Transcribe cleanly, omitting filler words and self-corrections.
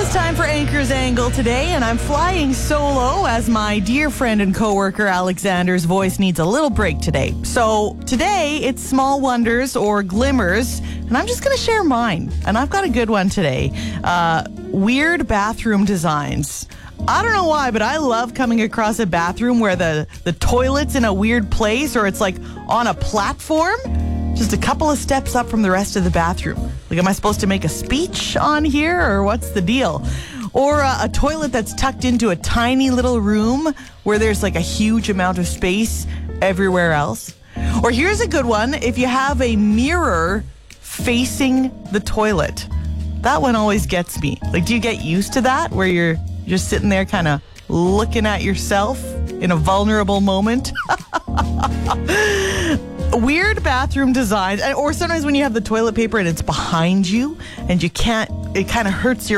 It's time for Anchor's Angle today, and I'm flying solo as my dear friend and coworker Alexander's voice needs a little break today. So today, it's small wonders or glimmers, and I'm just going to share mine. And I've got a good one today. Weird bathroom designs. I don't know why, but I love coming across a bathroom where the toilet's in a weird place or it's like on a platform, just a couple of steps up from the rest of the bathroom. Like, am I supposed to make a speech on here or what's the deal? Or a toilet that's tucked into a tiny little room where there's like a huge amount of space everywhere else. Or here's a good one. If you have a mirror facing the toilet, that one always gets me. Like, do you get used to that where you're just sitting there kind of looking at yourself in a vulnerable moment? Weird bathroom designs. Or sometimes when you have the toilet paper and it's behind you and you can't, it kind of hurts your